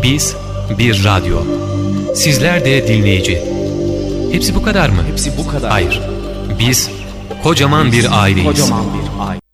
Biz bir radyo. Sizler de dinleyici. Hepsi bu kadar mı? Hepsi bu kadar. Hayır. Biz kocaman bir aileyiz. Kocaman bir aile.